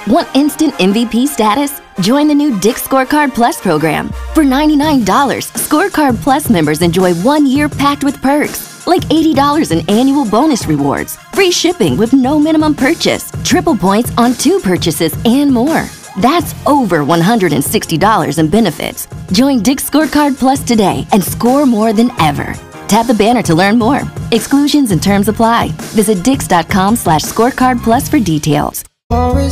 Want instant MVP status? Join the new Dick's Scorecard Plus program. For $99, Scorecard Plus members enjoy 1 year packed with perks, like $80 in annual bonus rewards, free shipping with no minimum purchase, triple points on 2 purchases, and more. That's over $160 in benefits. Join Dick's Scorecard Plus today and score more than ever. Tap the banner to learn more. Exclusions and terms apply. Visit dix.com/scorecard plus for details.